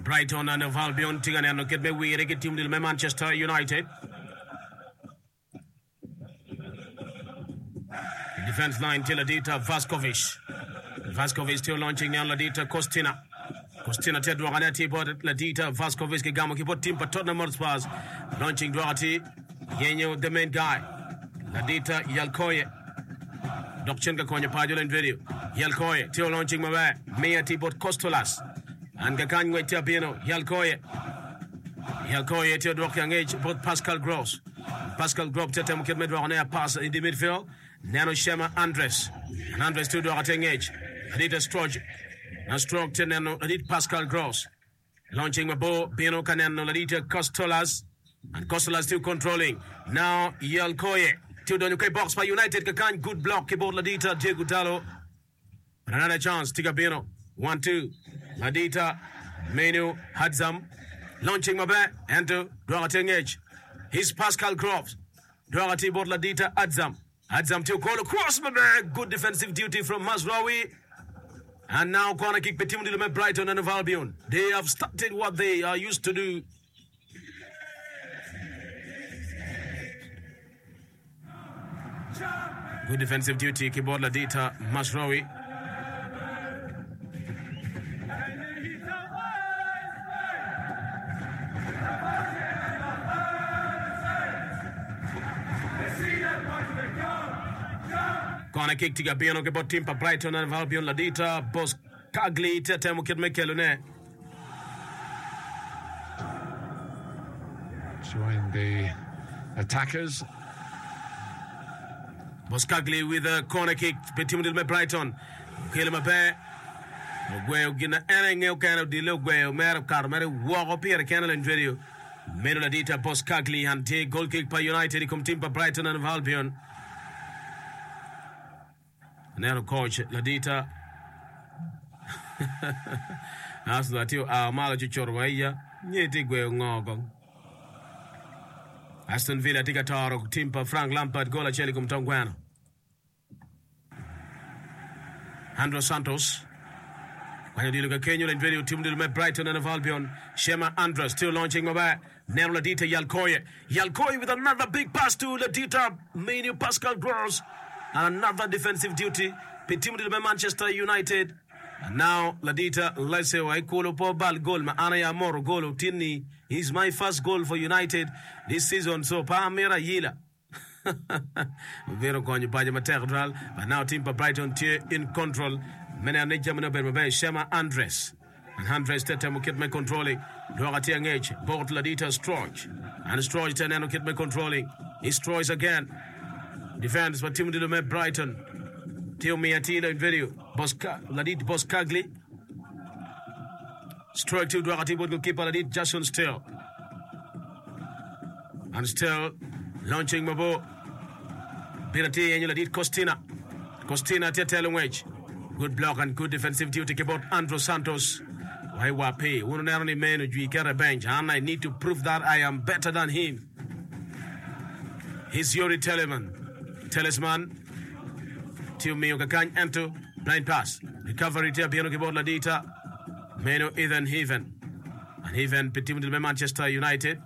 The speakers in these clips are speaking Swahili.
Brighton and Albion tingane no get me we get team del Manchester United. Defense line till Ladita Vaskovic still launching now Ladita Costina te Duanati bought Ladita Vaskovic ke gamo ki bot team but Tottenham Hotspur launching Duati Yenyo the main guy Ladita Yalkoye Dokchenka Konya Pajola in video Yalkoye still launching Mabe Mea Tibot Costolas and Gakanywe Tiabino Yalkoye to Dwakang Age both Pascal Gross Tetem Kid Medwana pass in the midfield Nano Shema Andres to Dwakang Age Adita Stroge and stroke to Nano Adit Pascal Gross launching Mabo Bino Canano Ladita Costolas and Costolas still controlling now Yalkoye to the box by United Kakan good block keyboard Ladita Jegutalo another chance Tigabino 1-2 Ladita Menu Hadzam launching Mabe into Dwakang Age he's Pascal Gross Dwakati bought Ladita Adzam to call across Mabe good defensive duty from Mazraoui. And now corner kick between the Brighton and Albion. They have started what they are used to do. Good defensive duty, keyboard Ladita Mazraoui. Corner kick to Gabiano ke bot team pa Brighton and Albion Ladita Bos Kagli tete mo kid Mekelune join the attackers. Bos Kagli with a corner kick between the Brighton Kelma pe Gueo gina enenge kind of dilo Gueo mer kar mer walk up here canal and video Meno Ladita Bos Kagli and take goal kick by United come team pa Brighton and Albion. Now coach Ladita as that you are Malachi Chorwaya Yetigwe Ngogong Aston Villa Tigataro Timpa Frank Lampard Gola Chelicum Tongwana Andros Santos when you look at Kenya and video team met Brighton and Albion Shema Andros still launching over now Ladita Yalkoye with another big pass to Ladita Menu Pascal Gross. And another defensive duty between the Manchester United. And now Ladita Leseo Aikolo Pobal goal ma Anaya Moro goal Tini is my first goal for United this season. So Pamera Yila. Vero Konyi Pajama Terral. But now Team Brighton in control. Many Nijamino Berbe Shema Andres. And Andres Tetem Kitme controlling. Doratiang Age. Both Ladita Stroge. And Stroge Tenano Kitme controlling. He Stroge again. Defense by Timothy Lumet Brighton. Teo Miatila in video. Ladit Boskagli. Stroke to Duarati would keep Ladit Jason still. And still launching Mabo. Pirati and Ladit Costina. Costina Tetelwage. Good block and good defensive duty about Andros Santos. Why wape? One only man who get a bench. And I need to prove that I am better than him. He's Yuri Talisman to Miokakan Ento blind pass recovery to Piano Keyboard Ladita Meno Ethan Heaven and Heaven between the Manchester United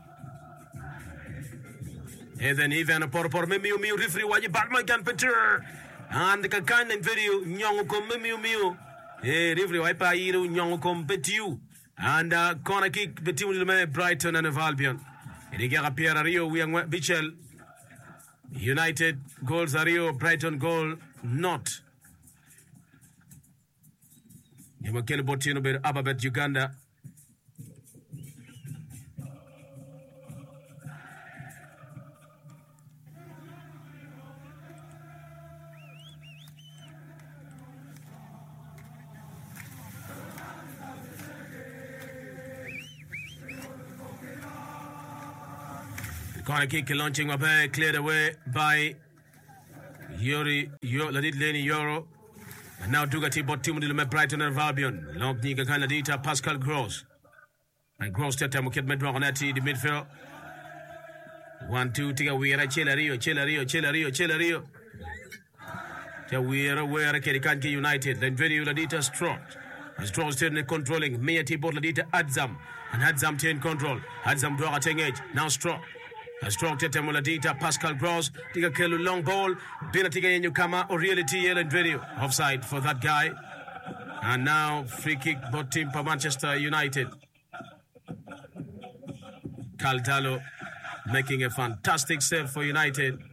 Ethan Heaven a por Miu referee why you Batman can picture and the Kakan and video Nyongo Miu referee why Pairu Nyongo Petiu and corner kick between the Brighton and Albion Rigara Pierre Rio Wiang Bichel United goals are Rio, Brighton goal not. Yamakele Botino ber Ababet Uganda. Corner kick launching up cleared away by Ladit Leni Euro. And now Dugati bought Timothy Lumet Brighton and Albion. Long Nika Canadita Pascal Gross. And Gross Tetam Kid Medroganati the midfield. 1-2 Tiga Weira Chela Rio. Weira Kerikanki United. Then video Ladita Strot. Straw still in controlling. Mia T-Bot Ladita Adzam. And Adzam in control. Adzam Dwara Tengage. Now Straw. A strong Tete Muladita. Pascal Gross. Tika Kelu long ball. Bina Tika Yenyukama. Or reality yellow video. Offside for that guy. And now free kick bot team for Manchester United. Caldalo making a fantastic save for United.